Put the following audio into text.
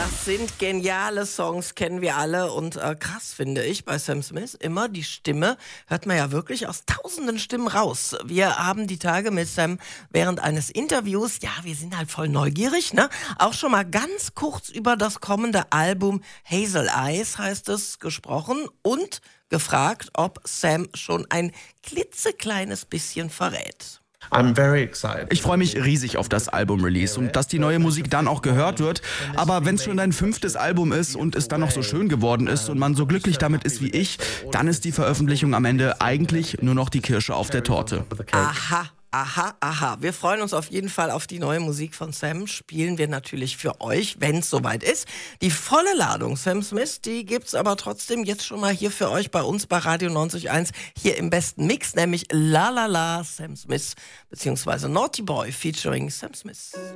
Das sind geniale Songs, kennen wir alle. Und krass finde ich bei Sam Smith immer, die Stimme hört man ja wirklich aus tausenden Stimmen raus. Wir haben die Tage mit Sam während eines Interviews, ja, wir sind halt voll neugierig, ne? Auch schon mal ganz kurz über das kommende Album Hazel Eyes, heißt es, gesprochen und gefragt, ob Sam schon ein klitzekleines bisschen verrät. Ich freue mich riesig auf das Album-Release und dass die neue Musik dann auch gehört wird. Aber wenn es schon dein 5. Album ist und es dann noch so schön geworden ist und man so glücklich damit ist wie ich, dann ist die Veröffentlichung am Ende eigentlich nur noch die Kirsche auf der Torte. Aha. Aha, aha. Wir freuen uns auf jeden Fall auf die neue Musik von Sam. Spielen wir natürlich für euch, wenn es soweit ist. Die volle Ladung Sam Smith, die gibt's aber trotzdem jetzt schon mal hier für euch bei uns bei Radio 90.1 hier im besten Mix, nämlich La La La Sam Smith bzw. Naughty Boy featuring Sam Smith.